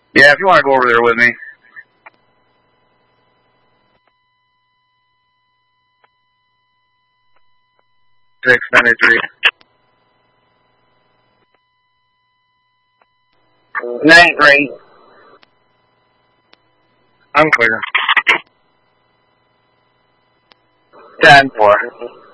Yeah, if you want to go over there with me. To extended 3. 9 rate. I'm clear. 10-4.